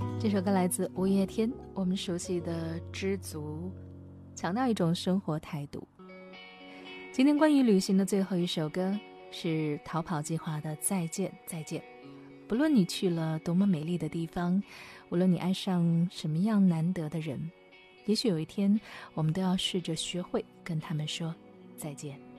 这首歌来自五月天，我们熟悉的知足，强调一种生活态度。今天关于旅行的最后一首歌是逃跑计划的再见再见。不论你去了多么美丽的地方，无论你爱上什么样难得的人，也许有一天我们都要试着学会跟他们说再见。